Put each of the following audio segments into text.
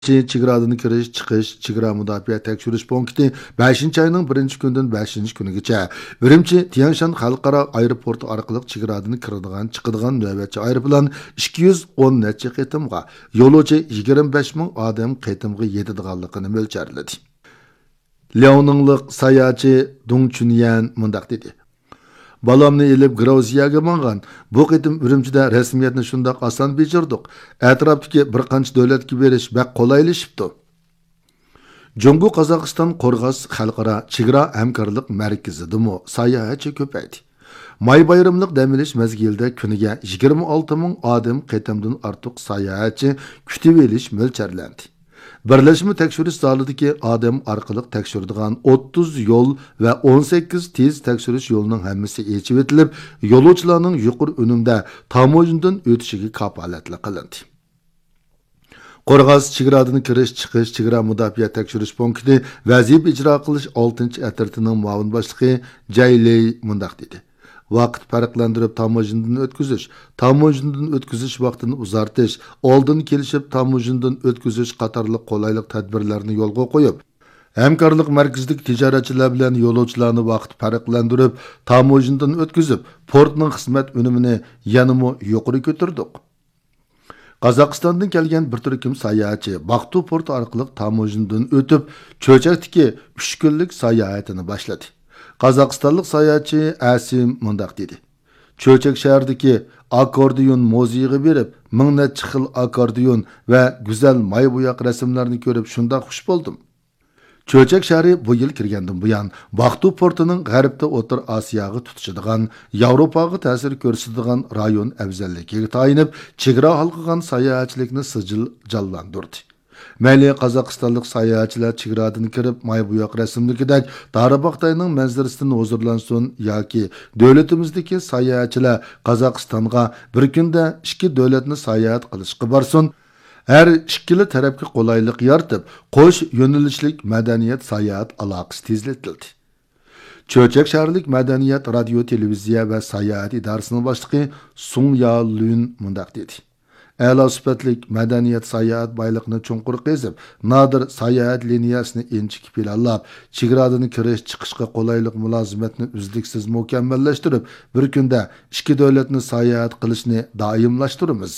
Chegaradan kirish, chiqish, chegara mudofaa tekshirish punkti 5-oyning 1-kunidan 5-kunigacha Urumchi Tianshan xalqaro aeroporti orqali chegaradan kiradigan, chiqadigan navbatchi aeroplan 210 necha qitimga, yo'lovchi 25 ming odam qitimga yetadiganligini mo'ljarladi. Liaoninglik sayohatchi Dong Chunyan mundaq dedi. Balamni elib Gruziyaga mangan. Bu qitim Urumchida rasmiyatni shundoq oson bejirdik. Atrofdagi bir qancha davlatga berish bak qolaylashibdi. Jungu Qozog'iston Qo'rg'os xalqaro chegara hamkorlik markazidami sayohatchi ko'paydi. May bayramlik dam olish mezgilida kuniga 26 ming odam qitimdan ortiq sayohatchi kutib olish mo'ljarlandi. Birleşme tekshirish zalidagi odam orqali tekshiradigan 30 yo'l va 18 tez tekshirish yo'lining hammasi yechib etilib, yo'lovchilarning yuqori unumda tamoyindan o'tishiga kafolatli qilindi. Qo'rg'os chegaradan kirish, chiqish, chegara mudofaa tekshirish punkti vazifa ijro qilish 6-atritining muavin boshlig'i Jayley mundaq dedi. Vaqt farqlandirib tamojindan o'tkazish vaqtini uzartish, oldin kelishib tamojindan o'tkazish qatorliq qolaylik tadbirlarni yo'lga qo'yib, hamkorlik markazidagi tijoratchilar bilan yo'lovchilarni vaqt farqlandirib tamojindan o'tkazib, portning xizmat unumini yanada yuqori ko'tardik. Qozog'istondan kelgan bir turkum sayohatchi Baqtu porti orqali tamojindan o'tib, Cho'chakdagi 3 kunlik sayohatini boshladi. Qozog'istonlik sayohatchi Asim mundaq dedi. Cho'chak shahridagi akordeon muzeyiga berib, ming necha xil akordeon va go'zal may bo'yoq rasmlarni ko'rib shundoq xush bo'ldim. Cho'chak shahri bu yil kirgandan buyon Baqtu portining g'arbda O'rta Osiyoga tutishadigan, Yevropaga ta'sir ko'rsatadigan rayon afzalligiga tayinib, chegara halqagan sayohatchilikni sijil jonlantirdi. Mayli Qozog'istonlik sayohatchilar chegaradan kirib, may bo'yoq rasmligidek Darabaqtayning manzarasidan huzurlansin yoki davlatimizdagi sayohatchilar Qozog'istonga bir kunda 2 davlatni sayohat qilishga borsin, har ikkili tarafga qulaylik yaratib, qo'sh yo'nalishlik madaniyat sayohat aloqasi tezlatildi. Cho'chak shaharlik madaniyat radio televiziya va sayohat idorasining boshlig'i Sung Ya Lun mundaq dedi. A'lo sifatlik madaniyat sayohat boyliqni chunqur qezib, nodir sayohat liniyasini enchikib planlab, chegaradan kirish chiqishga qulaylik mulozimatni uzluksiz mukammallashtirib, bir kunda 2 davlatni sayohat qilishni doimlashtiramiz.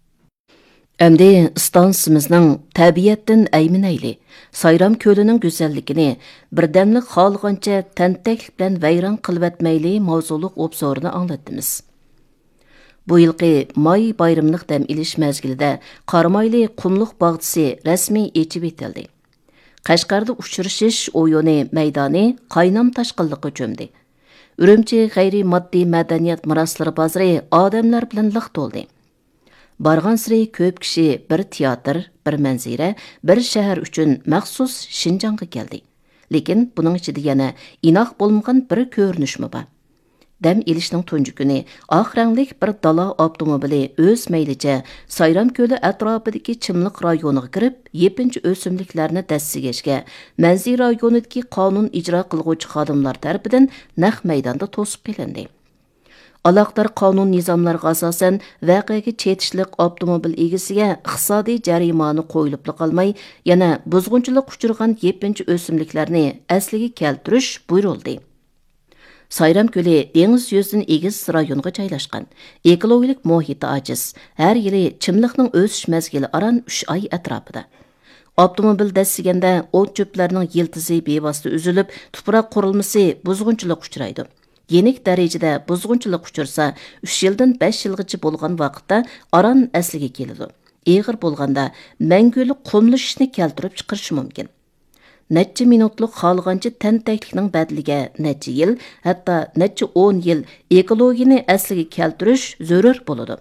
Әмді станцымызның тәбиеттін әймінәйлі, Сайрам көлінің güzellikini birdemlik xalğanca tənteklik bilan vayron qilib etməyli mavzuluq obzorunu anlattımız. Bu yılqı may bayramlıq dəm ilish məzgildə Qarmaylı Qumluq bağçısı rəsmi içib etildi. Qashqarda uçurushish o'yini maydoni qaynam tashqinliqqa cho'mdi. Urumchi g'ayri moddiy madaniyat miroslari bozori odamlar bilan liq to'ldi. Bargan siri ko'p kishi bir teatr, bir manzira, bir shahar uchun maxsus Şinjanga keldi. Lekin buning ichida yana inoq bo'lmagan bir ko'rinishmi bor. Dam ilishning tunji kuni oq ranglik bir dala avtomobili o'z maylicha Sayram ko'li atrofidagi chimliq rayoniga kirib, yepinchi o'simliklarni dassigashga, manzil rayonidagi qonun ijro qilguvchi xodimlar tarafidan naq maydonda to'sib qilindi. Aloqdor qonun nizomlariga asosan voqeaga chetishliq avtomobil egasiga iqtisodiy jarimani qo'yilib qolmay, yana buzg'unchilik uchirgan yepinchi o'simliklarni asliga keltirish buyurildi. Sayram ko'li dengiz yuzidan egiz rayonga joylashgan. Ekologik muhiti ojiz. Har yili chimliqning o'sish mezgili aran 3 oy atrofida. Avtomobil dassiganda o't cho'plarining yiltizi bevosita uzilib, tuproq qurilmasi buzg'unchilik uchraydi. Yenik darajada buzg'unchilik uchursa 3 yildan 5 yilgacha bo'lgan vaqtda aran asliga keladi. Eg'ir bo'lganda mangulik qumlashishni keltirib chiqarishi mumkin. Necha minutlik xalqancha tantaklikning badliga necha yil, hatto necha 10 yil ekologiyani asliga keltirish zarur bo'ladi.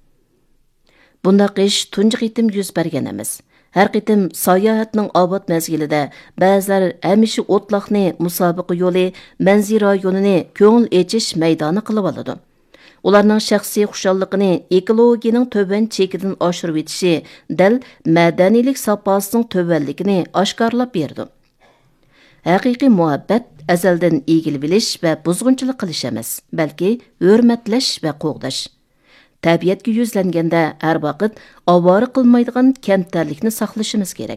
Bundaq ish tunji qitim yuz bergan emas. Har qitim sayohatning obod mezgilida ba'zilar hamisha o'tloqni musobaqa yo'li, manzil rayonini ko'ngil echish maydoni qilib oladi. Ularning shaxsiy xushalligini ekologiyaning to'ban chekidan oshirib etishi dal madaniylik safosining to'banligini oshkorlab berdi. Haqiqiy muhabbat azaldan egilib bilish va buzg'unchilik qilish emas, balki hurmatlash va qo'g'dash. Tabiatga yuzlanganda har vaqt avora qilmaydigan kamtarlikni saqlashimiz kerak.